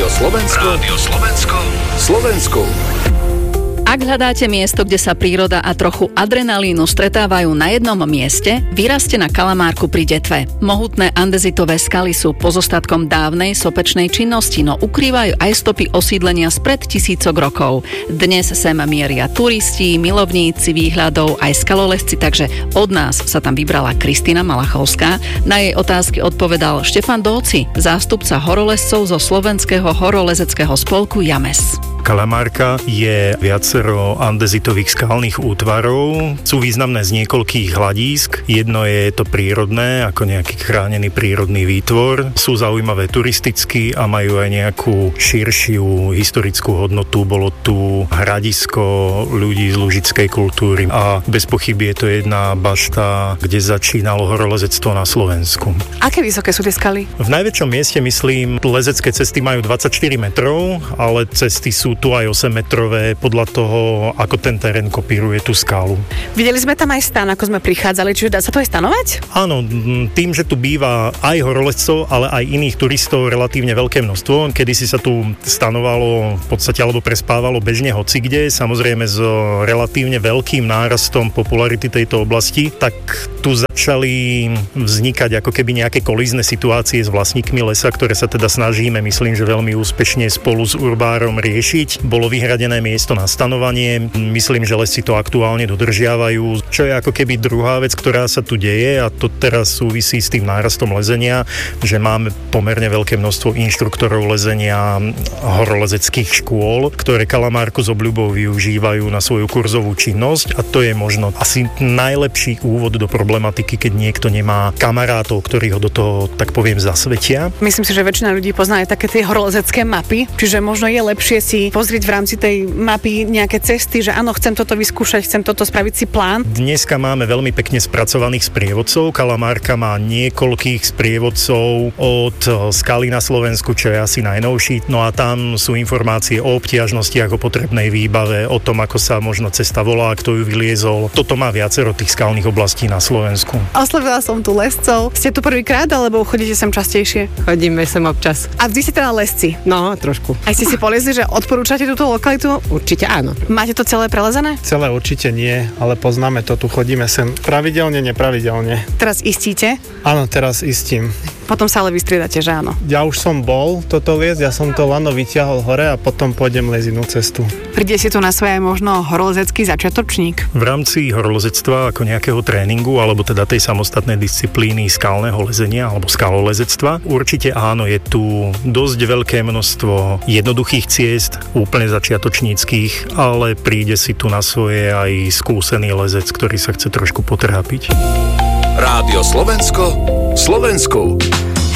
Rádio Slovensko. Rádio Slovensko. Slovensku. Ak hľadáte miesto, kde sa príroda a trochu adrenalínu stretávajú na jednom mieste, vyrazte na Kalamárku pri Detve. Mohutné andezitové skaly sú pozostatkom dávnej sopečnej činnosti, no ukrývajú aj stopy osídlenia spred tisícok rokov. Dnes sem mieria turisti, milovníci výhľadov aj skalolezci, takže od nás sa tam vybrala Kristína Malachovská. Na jej otázky odpovedal Štefan Dóci, zástupca horolezcov zo slovenského horolezeckého spolku James. Kalamárka je viacero andezitových skalných útvarov. Sú významné z niekoľkých hľadísk. Jedno je to prírodné, ako nejaký chránený prírodný výtvor. Sú zaujímavé turisticky a majú aj nejakú širšiu historickú hodnotu. Bolo tu hradisko ľudí z lužickej kultúry a bez pochyby je to jedna bašta, kde začínalo horolezectvo na Slovensku. Aké vysoké sú tie skaly? V najväčšom mieste, myslím, lezecké cesty majú 24 metrov, ale cesty sú tu aj 8-metrové, podľa toho, ako ten terén kopíruje tú skálu. Videli sme tam aj stan, ako sme prichádzali, čiže dá sa to aj stanovať? Áno, tým, že tu býva aj horolezcov, ale aj iných turistov relatívne veľké množstvo. Kedysi sa tu stanovalo v podstate, alebo prespávalo bežne hocikde, samozrejme s relatívne veľkým nárastom popularity tejto oblasti, tak tu začali vznikať ako keby nejaké kolízne situácie s vlastníkmi lesa, ktoré sa teda snažíme, myslím, že veľmi úspešne spolu s urbárom riešiť. Bolo vyhradené miesto na stanovanie. Myslím, že lesci to aktuálne dodržiavajú, čo je ako keby druhá vec, ktorá sa tu deje, a to teraz súvisí s tým nárastom lezenia, že máme pomerne veľké množstvo inštruktorov lezenia horolezeckých škôl, ktoré Kalamárku s obľubou využívajú na svoju kurzovú činnosť, a to je možno asi najlepší úvod do problematiky, keď niekto nemá kamarátov, ktorí ho do toho, tak poviem, zasvetia. Myslím si, že väčšina ľudí pozná aj také tie horolezecké mapy, čiže možno je lepšie si pozrieť v rámci tej mapy nejaké cesty, že áno, chcem toto vyskúšať, chcem toto spraviť si plán. Dneska máme veľmi pekne spracovaných sprievodcov. Kalamárka má niekoľkých sprievodcov od skaly na Slovensku, čo je asi najnovší. No a tam sú informácie o obtiažnostiach, o potrebnej výbave, o tom, ako sa možno cesta volá, kto ju vyliezol. Toto má viacero tých skalných oblastí na Slovensku. Oslovila som tu lescov. Ste tu prvýkrát, alebo chodíte sem častejšie? Chodíme sem občas. A vy ste teda lesci? No, trošku. Aj ste si poliezli, že odporúčate túto lokalitu? Určite áno. Máte to celé prelezené? Celé určite nie, ale poznáme to, tu chodíme sem pravidelne, nepravidelne. Teraz istíte? Áno, teraz istím. Potom sa ale vystriedate, že áno? Ja už som bol toto liesť, ja som to lano vyťahol hore a potom pôjdem liesť inú cestu. Príde si tu na svoje možno horolezecký začiatočník? V rámci horolezectva ako nejakého tréningu, alebo teda tej samostatnej disciplíny skalného lezenia alebo skalolezectva, určite áno, je tu dosť veľké množstvo jednoduchých ciest, úplne začiatočníckych, ale príde si tu na svoje aj skúsený lezec, ktorý sa chce trošku potrápiť. Rádio Slovensko. Slovensku.